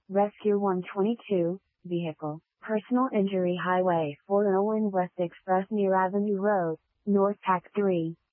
Rescue 122, Vehicle, Personal Injury Highway 401 West Express near Avenue Road, North Pack 3.